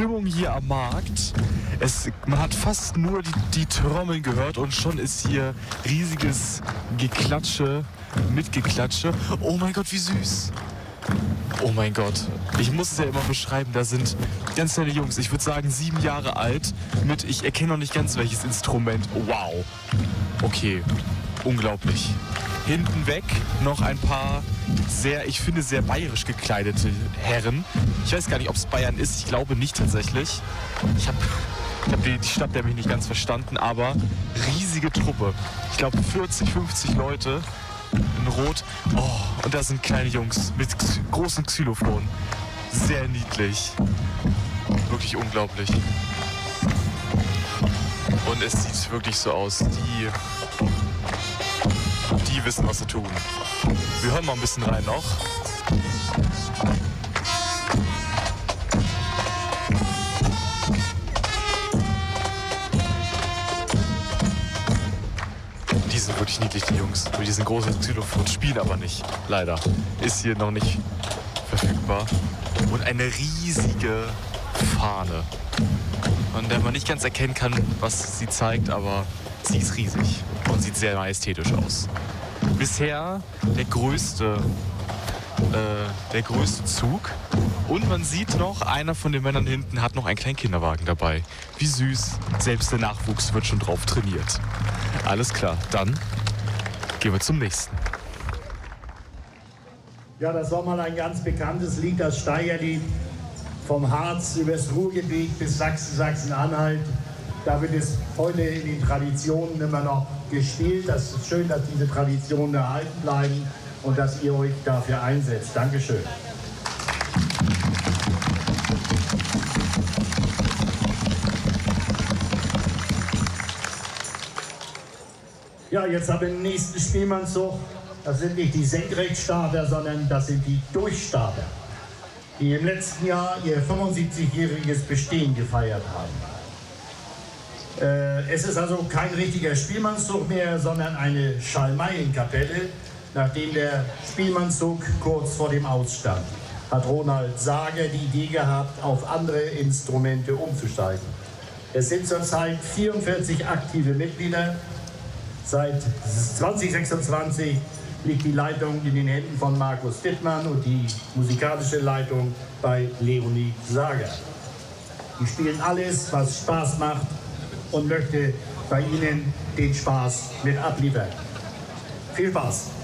Stimmung hier am Markt. Man hat fast nur die Trommeln gehört und schon ist hier riesiges Geklatsche, Mitgeklatsche. Oh mein Gott, wie süß. Oh mein Gott. Ich muss es ja immer beschreiben, da sind ganz kleine Jungs, ich würde sagen 7 Jahre alt, ich erkenne noch nicht ganz welches Instrument. Wow. Okay, unglaublich. Hinten weg noch ein paar ich finde, sehr bayerisch gekleidete Herren. Ich weiß gar nicht, ob es Bayern ist. Ich glaube nicht tatsächlich. Ich hab die Stadt nämlich nicht ganz verstanden, aber riesige Truppe. Ich glaube 40, 50 Leute in Rot. Oh, und da sind kleine Jungs mit großen Xylophonen. Sehr niedlich. Wirklich unglaublich. Und es sieht wirklich so aus. Die wissen, was sie tun. Wir hören mal ein bisschen rein noch. Die sind wirklich niedlich, die Jungs. Die sind große Xylophon, spielen aber nicht. Leider. Ist hier noch nicht verfügbar. Und eine riesige Fahne. An der man nicht ganz erkennen kann, was sie zeigt, aber sie ist riesig und sieht sehr majestätisch aus. Bisher der größte Zug. Und man sieht noch, einer von den Männern hinten hat noch einen kleinen Kinderwagen dabei. Wie süß. Selbst der Nachwuchs wird schon drauf trainiert. Alles klar, dann gehen wir zum nächsten. Ja, das war mal ein ganz bekanntes Lied, das Steigerlied. Vom Harz übers Ruhrgebiet bis Sachsen-Anhalt. Da wird es heute in den Traditionen immer noch gespielt. Das ist schön, dass diese Traditionen erhalten bleiben und dass ihr euch dafür einsetzt. Dankeschön. Ja, jetzt haben wir den nächsten Spielmannszug. Das sind nicht die Senkrechtstarter, sondern das sind die Durchstarter, die im letzten Jahr ihr 75-jähriges Bestehen gefeiert haben. Es ist also kein richtiger Spielmannszug mehr, sondern eine Schalmeienkapelle, nachdem der Spielmannszug kurz vor dem Ausstand hat Ronald Sager die Idee gehabt, auf andere Instrumente umzusteigen. Es sind zurzeit 44 aktive Mitglieder. Seit 2026 liegt die Leitung in den Händen von Markus Dittmann und die musikalische Leitung bei Leonie Sager. Die spielen alles, was Spaß macht, und möchte bei Ihnen den Spaß mit abliefern. Viel Spaß!